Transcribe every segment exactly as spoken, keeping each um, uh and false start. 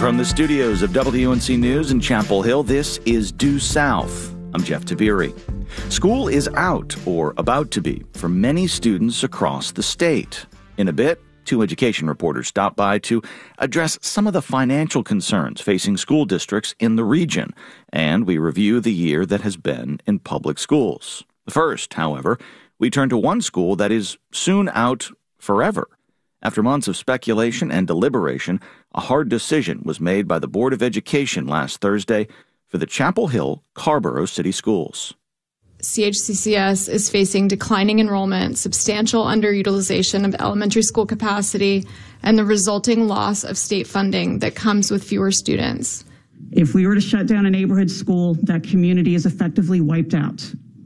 From the studios of W N C News in Chapel Hill, this is Due South. I'm Jeff Tabiri. School is out, or about to be, for many students across the state. In a bit, two education reporters stop by to address some of the financial concerns facing school districts in the region, and we review the year that has been in public schools. First, however, we turn to one school that is soon out forever. After months of speculation and deliberation, a hard decision was made by the Board of Education last Thursday for the Chapel Hill Carrboro City Schools. C H C C S is facing declining enrollment, substantial underutilization of elementary school capacity, and the resulting loss of state funding that comes with fewer students. If we were to shut down a neighborhood school, that community is effectively wiped out.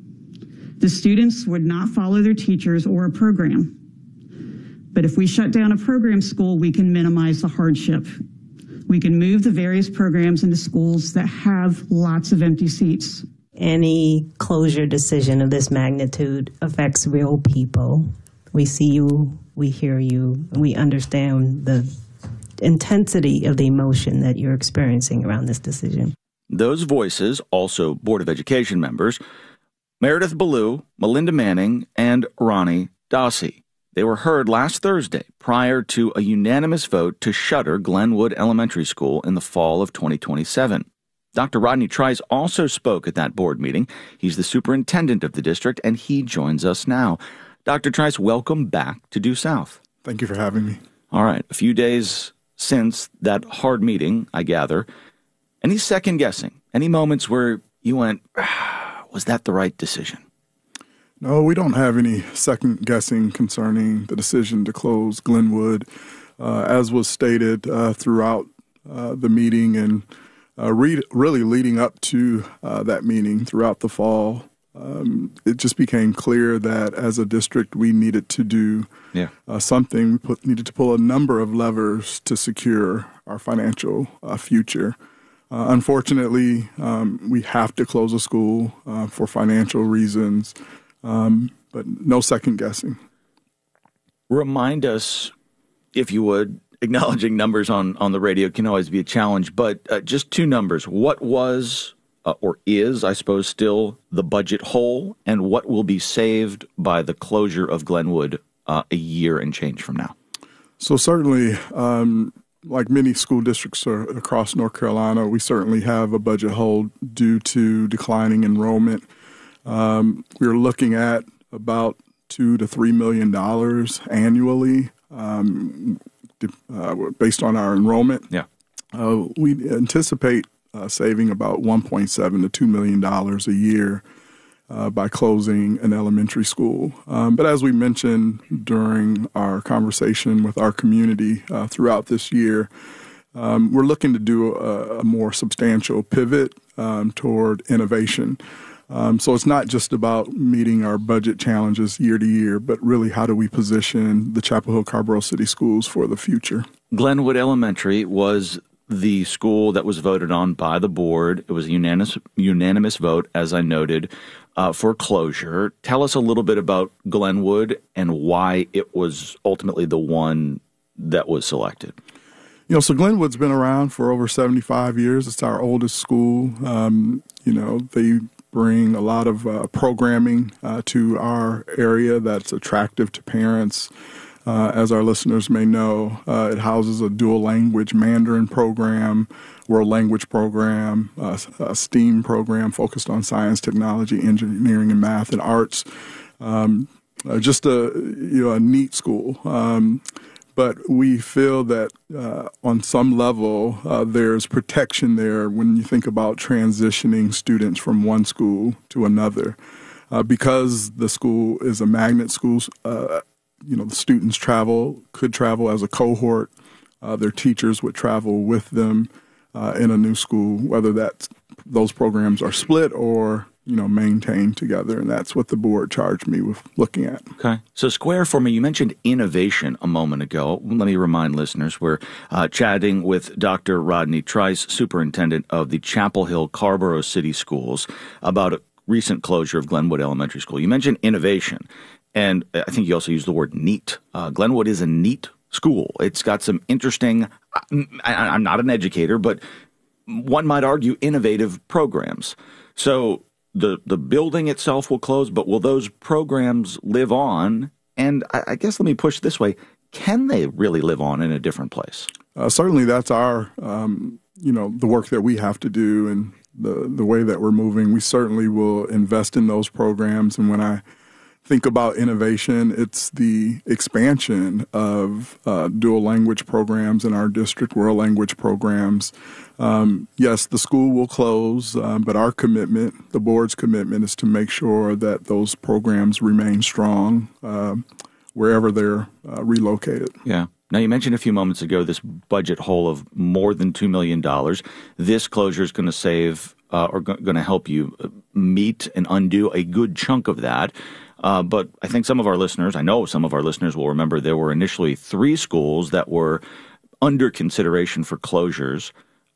The students would not follow their teachers or a program. But if we shut down a program school, we can minimize the hardship. We can move the various programs into schools that have lots of empty seats. Any closure decision of this magnitude affects real people. We see you, we hear you, and we understand the intensity of the emotion that you're experiencing around this decision. Those voices, also Board of Education members, Meredith Ballou, Melinda Manning, and Ronnie Dossi. They were heard last Thursday prior to a unanimous vote to shutter Glenwood Elementary School in the fall of twenty twenty-seven. Doctor Rodney Trice also spoke at that board meeting. He's the superintendent of the district, and he joins us now. Doctor Trice, welcome back to Due South. Thank you for having me. All right. A few days since that hard meeting, I gather. Any second guessing? Any moments where you went, ah, was that the right decision? No, we don't have any second guessing concerning the decision to close Glenwood. Uh, as was stated uh, throughout uh, the meeting and uh, re- really leading up to uh, that meeting throughout the fall, um, it just became clear that as a district we needed to do yeah. uh, something. We put, needed to pull a number of levers to secure our financial uh, future. Uh, unfortunately, um, we have to close a school uh, for financial reasons. Um, but no second guessing. Remind us, if you would, acknowledging numbers on, on the radio can always be a challenge, but uh, just two numbers. What was uh, or is, I suppose, still the budget hole, and what will be saved by the closure of Glenwood uh, a year and change from now? So certainly, um, like many school districts across North Carolina, we certainly have a budget hole due to declining enrollment. Um, we're looking at about two to three million dollars annually, um, uh, based on our enrollment. Yeah, uh, we anticipate uh, saving about one point seven to two million dollars a year uh, by closing an elementary school. Um, but as we mentioned during our conversation with our community uh, throughout this year, um, we're looking to do a, a more substantial pivot um, toward innovation. Um, so it's not just about meeting our budget challenges year to year, but really how do we position the Chapel Hill Carrboro City Schools for the future? Glenwood Elementary was the school that was voted on by the board. It was a unanimous, unanimous vote, as I noted, uh, for closure. Tell us a little bit about Glenwood and why it was ultimately the one that was selected. You know, so Glenwood's been around for over seventy-five years. It's our oldest school. Um, you know, they bring a lot of uh, programming uh, to our area that's attractive to parents. Uh, as our listeners may know, uh, it houses a dual language Mandarin program, world language program, uh, a STEAM program focused on science, technology, engineering, and math and arts. Um, uh, just a you know a neat school. Um, But we feel that uh, on some level, uh, there's protection there when you think about transitioning students from one school to another. Uh, because the school is a magnet school, uh, you know, the students travel, could travel as a cohort. Uh, their teachers would travel with them uh, in a new school, whether that's those programs are split or you know, maintained together. And that's what the board charged me with looking at. Okay. So square for me, you mentioned innovation a moment ago. Let me remind listeners, we're uh, chatting with Doctor Rodney Trice, superintendent of the Chapel Hill Carrboro City Schools, about a recent closure of Glenwood Elementary School. You mentioned innovation, and I think you also used the word neat. Uh, Glenwood is a neat school. It's got some interesting, I, I'm not an educator, but one might argue innovative programs. So the the building itself will close, but will those programs live on? And I, I guess let me push this way. Can they really live on in a different place? Uh, certainly that's our, um, you know, the work that we have to do and the, the way that we're moving. We certainly will invest in those programs. And when I think about innovation, it's the expansion of uh, dual language programs in our district, world language programs. Um, yes, the school will close, um, but our commitment, the board's commitment, is to make sure that those programs remain strong uh, wherever they're uh, relocated. Yeah. Now, you mentioned a few moments ago this budget hole of more than two million dollars. This closure is going to save uh, or go- going to help you meet and undo a good chunk of that. Uh, but I think some of our listeners, I know some of our listeners will remember there were initially three schools that were under consideration for closures.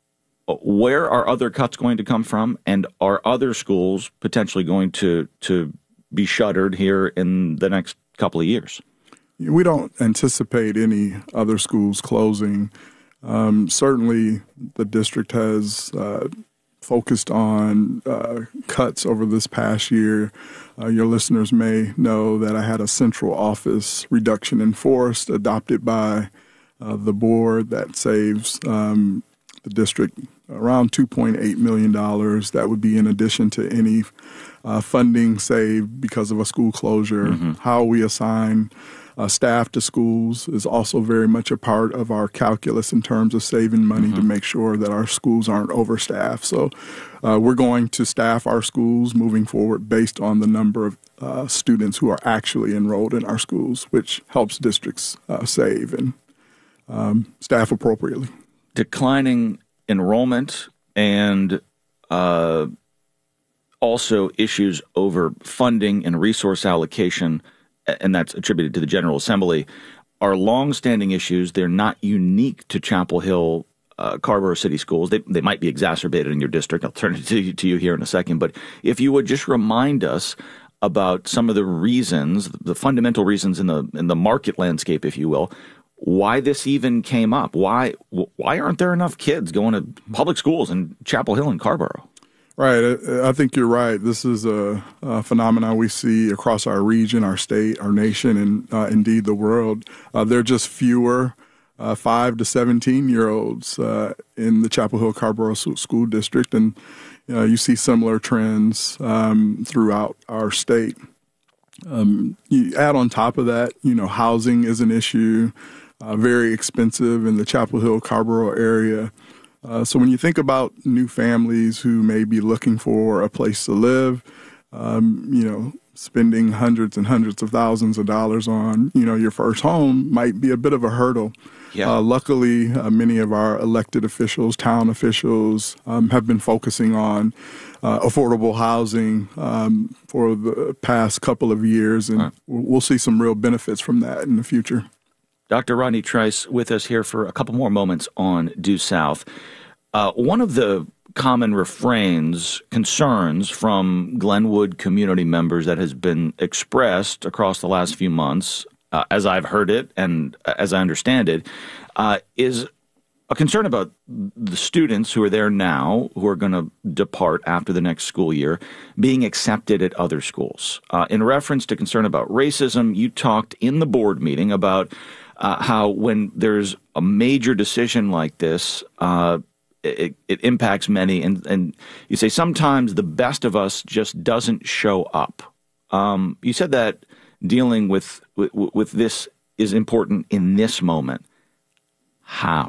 Where are other cuts going to come from? And are other schools potentially going to, to be shuttered here in the next couple of years? We don't anticipate any other schools closing. Um, certainly, the district has uh, focused on uh, cuts over this past year. Uh, your listeners may know that I had a central office reduction in force adopted by uh, the board that saves um, the district around two point eight million dollars. That would be in addition to any uh, funding saved because of a school closure. Mm-hmm. How we assign Uh, staff to schools is also very much a part of our calculus in terms of saving money mm-hmm. to make sure that our schools aren't overstaffed. So uh, we're going to staff our schools moving forward based on the number of uh, students who are actually enrolled in our schools, which helps districts uh, save and um, staff appropriately. Declining enrollment and uh, also issues over funding and resource allocation, and that's attributed to the General Assembly, are longstanding issues. They're not unique to Chapel Hill, uh, Carrboro City Schools. They, they might be exacerbated in your district. I'll turn it to you, to you here in a second. But if you would just remind us about some of the reasons, the fundamental reasons in the in the market landscape, if you will, why this even came up. Why why aren't there enough kids going to public schools in Chapel Hill and Carrboro? Right. I think you're right. This is a, a phenomenon we see across our region, our state, our nation, and uh, indeed the world. Uh, there are just fewer uh, five to seventeen-year-olds uh, in the Chapel Hill Carrboro School District, and uh, you see similar trends um, throughout our state. Um, you add on top of that, you know, housing is an issue, uh, very expensive in the Chapel Hill Carrboro area. Uh, so when you think about new families who may be looking for a place to live, um, you know, spending hundreds and hundreds of thousands of dollars on, you know, your first home might be a bit of a hurdle. Yeah. Uh, luckily, uh, many of our elected officials, town officials, um, have been focusing on uh, affordable housing um, for the past couple of years, and right. we'll see some real benefits from that in the future. Doctor Rodney Trice with us here for a couple more moments on Due South. Uh, one of the common refrains, concerns from Glenwood community members that has been expressed across the last few months, uh, as I've heard it and as I understand it, uh, is a concern about the students who are there now, who are going to depart after the next school year, being accepted at other schools. Uh, in reference to concern about racism, you talked in the board meeting about Uh, how when there's a major decision like this, uh, it, it impacts many. And, and you say sometimes the best of us just doesn't show up. Um, you said that dealing with, with with this is important in this moment. How?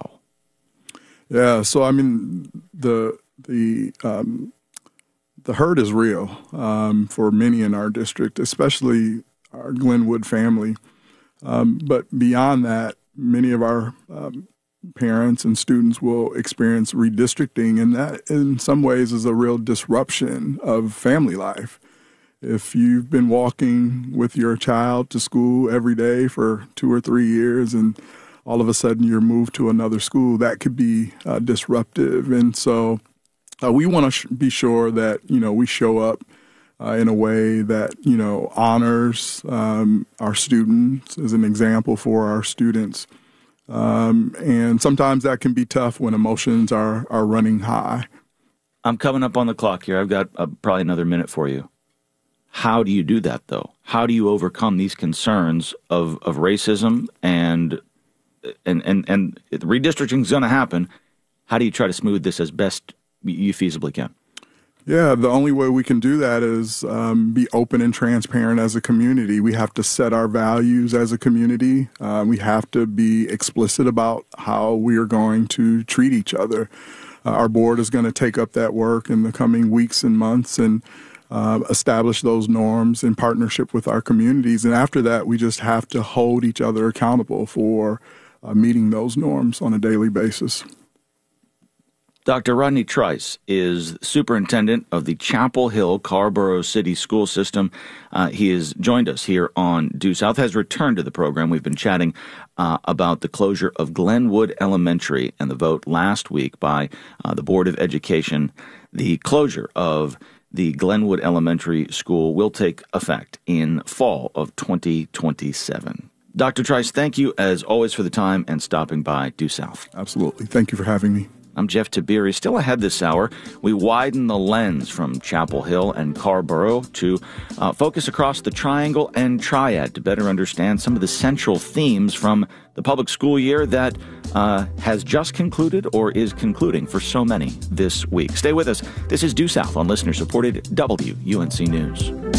Yeah, so I mean, the the um, the hurt is real um, for many in our district, especially our Glenwood family. Um, but beyond that, many of our um, parents and students will experience redistricting, and that in some ways is a real disruption of family life. If you've been walking with your child to school every day for two or three years and all of a sudden you're moved to another school, that could be uh, disruptive. And so uh, we want to sh- be sure that, you know, we show up Uh, in a way that, you know, honors um, our students as an example for our students. Um, and sometimes that can be tough when emotions are, are running high. I'm coming up on the clock here. I've got uh, probably another minute for you. How do you do that, though? How do you overcome these concerns of, of racism and and and and redistricting is going to happen? How do you try to smooth this as best you feasibly can? Yeah, the only way we can do that is um, be open and transparent as a community. We have to set our values as a community. Uh, we have to be explicit about how we are going to treat each other. Uh, our board is going to take up that work in the coming weeks and months and uh, establish those norms in partnership with our communities. And after that, we just have to hold each other accountable for uh, meeting those norms on a daily basis. Doctor Rodney Trice is superintendent of the Chapel Hill Carrboro City School System. Uh, he has joined us here on Due South, has returned to the program. We've been chatting uh, about the closure of Glenwood Elementary and the vote last week by uh, the Board of Education. The closure of the Glenwood Elementary School will take effect in fall of twenty twenty-seven. Doctor Trice, thank you as always for the time and stopping by Due South. Absolutely. Thank you for having me. I'm Jeff Tiberi. Still ahead this hour, we widen the lens from Chapel Hill and Carrboro to uh, focus across the Triangle and Triad to better understand some of the central themes from the public school year that uh, has just concluded or is concluding for so many this week. Stay with us. This is Due South on listener-supported W U N C News.